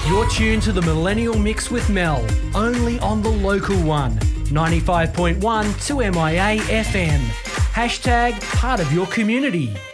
You're tuned to the Millennial Mix with Mel, only on the local one, 95.1 2MIA FM. Hashtag part of your community.